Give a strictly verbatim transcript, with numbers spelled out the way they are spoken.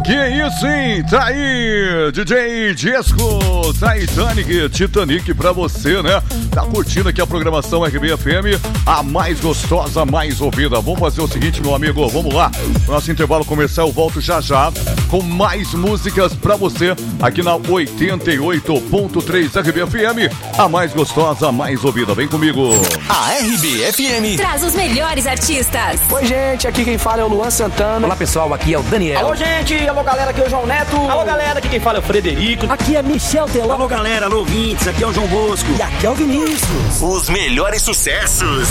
Que isso, hein? Tá aí, D J Jesco, Titanic, Titanic pra você, né? Tá curtindo aqui a programação R B F M, a mais gostosa, mais ouvida. Vamos fazer o seguinte, meu amigo, vamos lá. Nosso intervalo comercial, eu volto já já com mais músicas pra você aqui na oitenta e oito ponto três R B F M, a mais gostosa, mais ouvida. Vem comigo. A R B F M traz os melhores artistas. Oi, gente, aqui quem fala é o Luan Santana. Olá, pessoal, aqui é o Daniel. Alô, gente, alô, galera, aqui é o João Neto. Alô, galera, aqui quem fala é o Frederico. Aqui é Michel Teló. Alô, galera, alô, ouvintes, aqui é o João Bosco. E aqui é o Vinícius. Os melhores sucessos.